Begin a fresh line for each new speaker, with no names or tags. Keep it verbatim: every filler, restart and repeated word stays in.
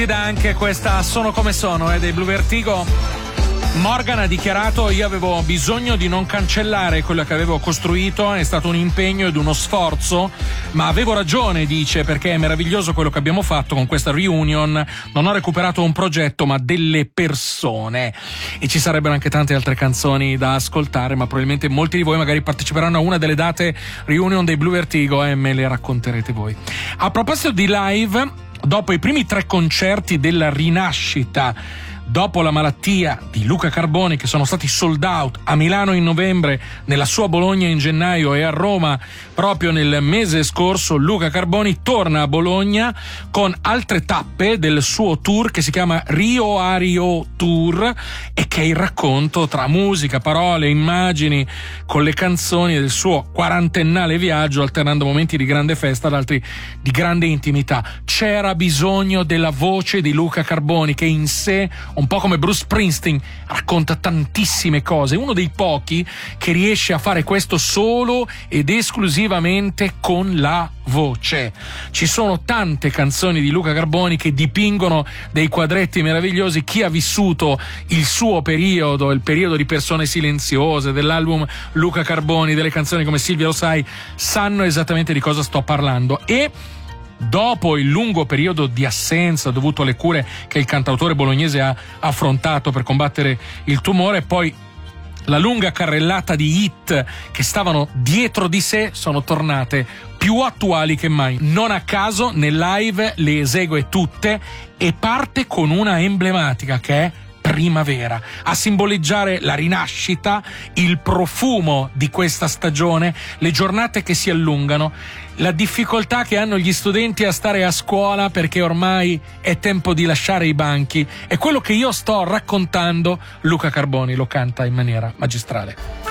Anche questa Sono come sono, eh, dei Blue Vertigo. Morgan ha dichiarato: io avevo bisogno di non cancellare quello che avevo costruito, è stato un impegno ed uno sforzo, ma avevo ragione, dice, perché è meraviglioso quello che abbiamo fatto con questa reunion. Non ho recuperato un progetto ma delle persone, e ci sarebbero anche tante altre canzoni da ascoltare, ma probabilmente molti di voi magari parteciperanno a una delle date reunion dei Blue Vertigo e me le racconterete voi. A proposito di live, dopo i primi tre concerti della rinascita dopo la malattia di Luca Carboni, che sono stati sold out a Milano in novembre, nella sua Bologna in gennaio e a Roma proprio nel mese scorso, Luca Carboni torna a Bologna con altre tappe del suo tour che si chiama Rio a Rio Tour, e che è il racconto tra musica, parole, immagini con le canzoni del suo quarantennale viaggio, alternando momenti di grande festa ad altri di grande intimità. C'era bisogno della voce di Luca Carboni, che in sé, un po' come Bruce Springsteen, racconta tantissime cose, uno dei pochi che riesce a fare questo solo ed esclusivamente con la voce. Ci sono tante canzoni di Luca Carboni che dipingono dei quadretti meravigliosi. Chi ha vissuto il suo periodo, il periodo di Persone silenziose, dell'album Luca Carboni, delle canzoni come Silvia lo sai, sanno esattamente di cosa sto parlando. E dopo il lungo periodo di assenza dovuto alle cure che il cantautore bolognese ha affrontato per combattere il tumore, poi la lunga carrellata di hit che stavano dietro di sé sono tornate più attuali che mai. Non a caso nel live le esegue tutte e parte con una emblematica che è Primavera, a simboleggiare la rinascita, il profumo di questa stagione, le giornate che si allungano, la difficoltà che hanno gli studenti a stare a scuola perché ormai è tempo di lasciare i banchi. E quello che io sto raccontando, Luca Carboni lo canta in maniera magistrale.